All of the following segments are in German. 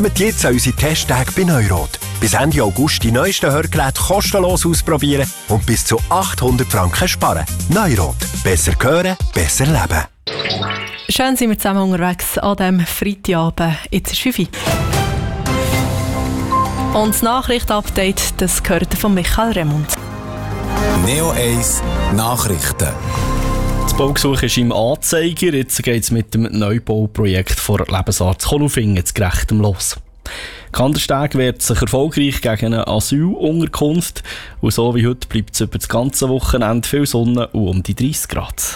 Kommt jetzt an unsere Testtage bei Neurot. Bis Ende August die neuesten Hörgeräte kostenlos ausprobieren und bis zu 800 Franken sparen. Neurot. Besser hören, besser leben. Schön sind wir zusammen unterwegs an diesem Freitagabend. Jetzt ist 5 Uhr. Und das Nachrichtenupdate, das gehört von Michael Remund. Neo 1 Nachrichten. Das Baugesuch ist im Anzeiger. Jetzt geht es mit dem Neubauprojekt von Lebensart Konufingen zu Gerechtem los. Kandersteg wehrt sich erfolgreich gegen eine Asylunterkunft. Und so wie heute bleibt es über das ganze Wochenende viel Sonne und um die 30 Grad.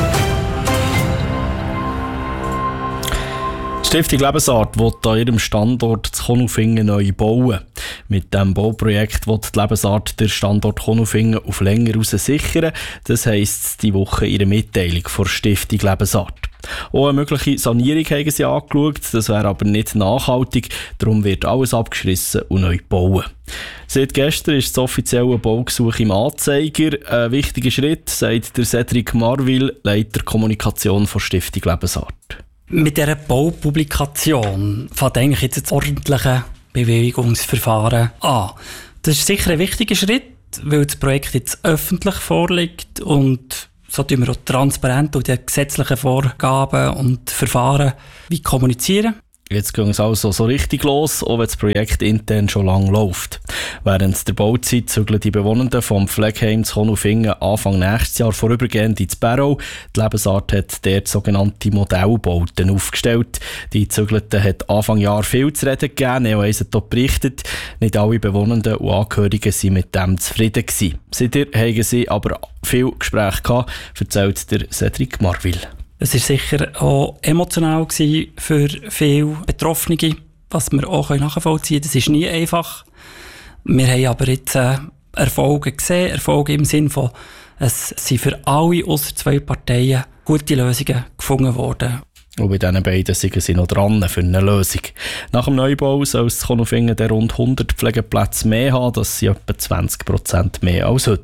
Die Stiftung Lebensart will an ihrem Standort zu Konufingen neu bauen. Mit diesem Bauprojekt will die Lebensart den Standort Konufingen auf länger hinaus sichern. Das heisst die Woche in ihrer Mitteilung der Stiftung Lebensart. Auch eine mögliche Sanierung haben sie angeschaut, das wäre aber nicht nachhaltig, darum wird alles abgeschrissen und neu gebaut. Seit gestern ist das offizielle Baugesuch im Anzeiger. Ein wichtiger Schritt, sagt der Cedric Marville, Leiter Kommunikation der Stiftung Lebensart. Mit dieser Baupublikation fängt eigentlich jetzt das ordentliche Bewilligungsverfahren an. Das ist sicher ein wichtiger Schritt, weil das Projekt jetzt öffentlich vorliegt und so tun wir auch transparent und die gesetzlichen Vorgaben und Verfahren wie kommunizieren. Jetzt ging es also so richtig los, auch wenn das Projekt intern schon lange läuft. Während der Bauzeit zügeln die Bewohnenden vom Pflegeheim zu Konufingen Anfang nächstes Jahr vorübergehend ins Barrow. Die Lebensart hat dort sogenannte Modellbauten aufgestellt. Die Zügelten hat Anfang Jahr viel zu reden gegeben. Neo 1 hat dort berichtet. Nicht alle Bewohnenden und Angehörigen waren mit dem zufrieden gewesen. Seitdem haben sie aber viel Gespräche gehabt, erzählt der Cedric Marville. Es war sicher auch emotional für viele Betroffene, was wir auch nachvollziehen können. Das ist nie einfach. Wir haben aber jetzt Erfolge gesehen. Erfolge im Sinne von, es sind für alle ausser 2 Parteien gute Lösungen gefunden worden. Und bei diesen beiden sind sie noch dran für eine Lösung. Nach dem Neubau soll es Konufingen rund 100 Pflegeplätze mehr haben. Das sind etwa 20% mehr als heute.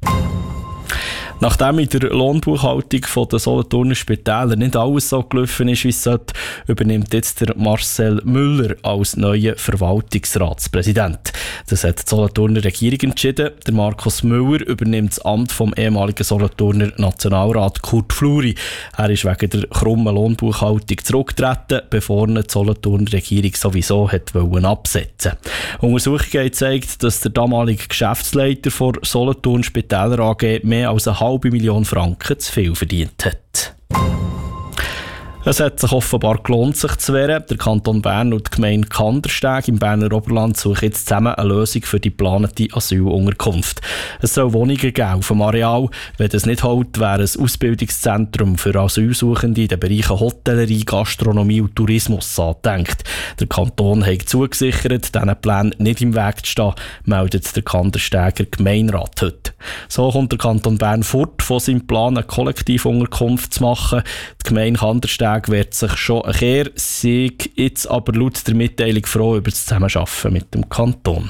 Nachdem in der Lohnbuchhaltung der Solothurner Spitäler nicht alles so gelaufen ist, wie es sollte, übernimmt jetzt der Marcel Müller als neuer Verwaltungsratspräsident. Das hat die Solothurner Regierung entschieden. Der Markus Müller übernimmt das Amt vom ehemaligen Solothurner Nationalrat Kurt Fluri. Er ist wegen der krummen Lohnbuchhaltung zurückgetreten, bevor die Solothurner Regierung sowieso absetzen wollte. Untersuchungen haben gezeigt, dass der damalige Geschäftsleiter der Solothurn Spitäler AG mehr als 500.000 Franken zu viel verdient hat. Es hat sich offenbar gelohnt, sich zu wehren. Der Kanton Bern und die Gemeinde Kandersteg im Berner Oberland suchen jetzt zusammen eine Lösung für die geplante Asylunterkunft. Es soll Wohnungen geben auf dem Areal. Wenn das nicht hält, wäre ein Ausbildungszentrum für Asylsuchende in den Bereichen Hotellerie, Gastronomie und Tourismus angedenkt. Der Kanton hat zugesichert, diesen Plänen nicht im Weg zu stehen, meldet der Kandersteger Gemeinderat heute. So kommt der Kanton Bern fort von seinem Plan, eine Kollektivunterkunft zu machen. Die Gemeinde Kandersteg wehrt sich schon ein Kehr, sei jetzt aber laut der Mitteilung froh über das Zusammenarbeiten mit dem Kanton.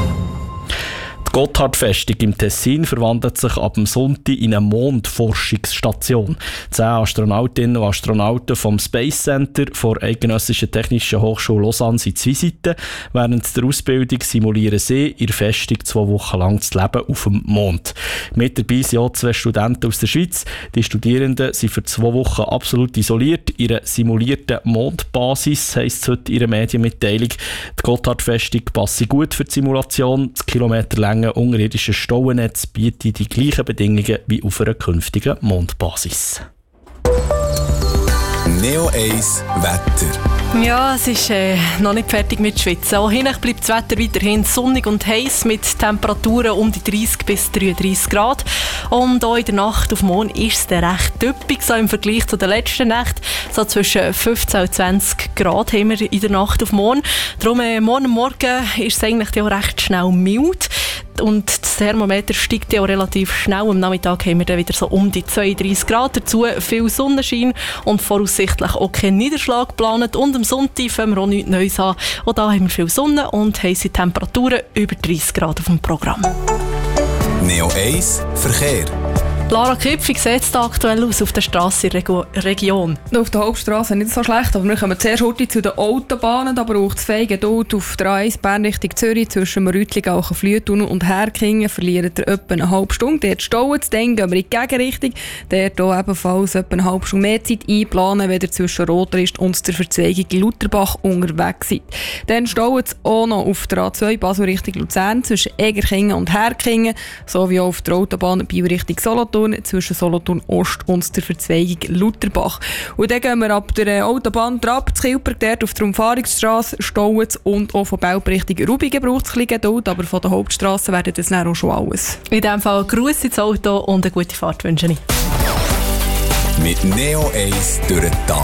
Die Gotthardfestung im Tessin verwandelt sich ab dem Sonntag in eine Mondforschungsstation. 10 Astronautinnen und Astronauten vom Space Center der Eidgenössischen Technischen Hochschule Lausanne sind zu Visite. Während der Ausbildung simulieren sie in der Festung 2 Wochen lang das Leben auf dem Mond. Mit dabei sind auch 2 Studenten aus der Schweiz. Die Studierenden sind für 2 Wochen absolut isoliert. Ihre simulierten Mondbasis heisst es heute in ihrer Medienmitteilung. Die Gotthardfestung passt gut für die Simulation. Das kilometerlange unterirdische Stauennetz bietet die gleichen Bedingungen wie auf einer künftigen Mondbasis. Neo 1 Wetter. Ja, es ist noch nicht fertig mit Schwitzen. Auch hinten bleibt das Wetter weiterhin sonnig und heiß mit Temperaturen um die 30 bis 33 Grad. Und auch in der Nacht auf morgen ist es dann recht üppig, so im Vergleich zu der letzten Nacht. So zwischen 15 und 20 Grad haben wir in der Nacht auf morgen. Darum morgen ist es eigentlich auch recht schnell mild. Und das Thermometer steigt ja auch relativ schnell. Am Nachmittag haben wir dann wieder so um die 32 Grad. Dazu viel Sonnenschein und voraussichtlich auch kein Niederschlag geplant. Und am Sonntag fangen wir auch nichts Neues an. Auch da haben wir viel Sonne und heisse Temperaturen über 30 Grad auf dem Programm. Neo 1 Verkehr. Lara Kipf, wie sieht es aktuell aus auf der Strasse in der Region? Auf der Hauptstrasse nicht so schlecht, aber wir kommen zuerst zu den Autobahnen. Da braucht es feige Geduld auf der A1 Bern Richtung Zürich zwischen Rüttlingen, Flühtunnel und Herkingen. Verliert ihr etwa eine halbe Stunde. Dort staut es, dann gehen wir in die Gegenrichtung. Dort auch ebenfalls etwa eine halbe Stunde mehr Zeit einplanen, wenn ihr zwischen Rotrist und der Verzweigung Lutherbach unterwegs seid. Dann staut es auch noch auf der A2 Basel Richtung Luzern zwischen Egerkingen und Herkingen, sowie auch auf der Autobahn Biel Richtung Solothurn zwischen Solothurn Ost und der Verzweigung Lutherbach. Und dann gehen wir ab der Autobahn Trab zu Kilberg, dort auf der Umfahrungsstrasse staut es, und auch von Belp Richtung Rubigen braucht es ein bisschen Geduld, aber von der Hauptstrasse werden das dann auch schon alles. In diesem Fall Gruß ins Auto und eine gute Fahrt wünsche ich. Mit Neo 1 durch den Tag.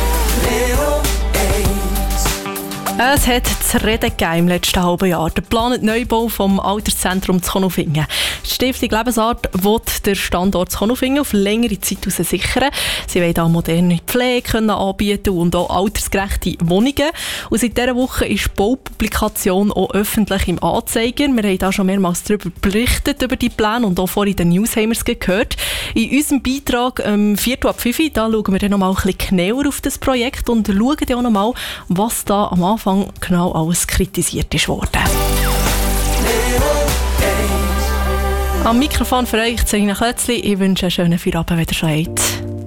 Es hat zu reden gegeben im letzten halben Jahr. Der geplante Neubau vom Alterszentrum zu Konolfingen. Die Stiftung Lebensart will den Standort zu Konolfingen auf längere Zeit sichern. Sie wollen auch moderne Pflege anbieten und auch altersgerechte Wohnungen. Und seit dieser Woche ist die Baupublikation auch öffentlich im Anzeiger. Wir haben da schon mehrmals darüber berichtet, über die Pläne, und auch vorhin in den News haben wir es gehört. In unserem Beitrag 4:05 da schauen wir dann noch mal ein bisschen genauer auf das Projekt und schauen dann auch noch mal, was da am Anfang genau alles kritisiert ist worden. Am Mikrofon für euch Selina Klötzli. Ich wünsche einen schönen Feierabend, wenn ihr schon habt.